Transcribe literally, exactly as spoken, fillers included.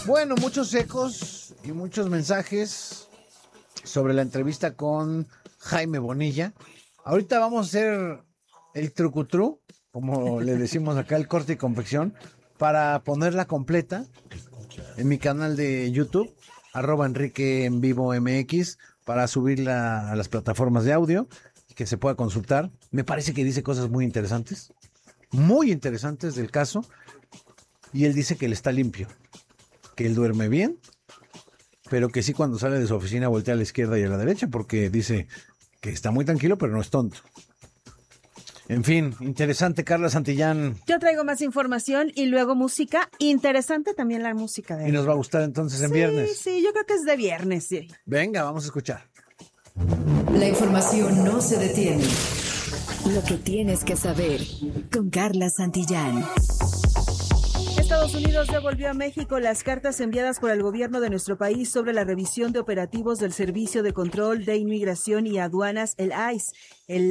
Bueno, muchos ecos y muchos mensajes sobre la entrevista con Jaime Bonilla. Ahorita vamos a hacer el trucutru, como le decimos acá, el corte y confección, para ponerla completa en mi canal de YouTube, arroba Enrique en vivo M X, para subirla a las plataformas de audio y que se pueda consultar. Me parece que dice cosas muy interesantes, muy interesantes del caso, y él dice que él está limpio, que él duerme bien, pero que sí cuando sale de su oficina voltea a la izquierda y a la derecha, porque dice que está muy tranquilo, pero no es tonto. En fin, interesante, Carla Santillán. Yo traigo más información y luego música. Interesante también la música de él. Y nos va a gustar entonces en sí, viernes. Sí, yo creo que es de viernes, sí. Venga, vamos a escuchar. La información no se detiene. Lo que tienes que saber con Carla Santillán. Estados Unidos devolvió a México las cartas enviadas por el gobierno de nuestro país sobre la revisión de operativos del Servicio de Control de Inmigración y Aduanas, el I C E. El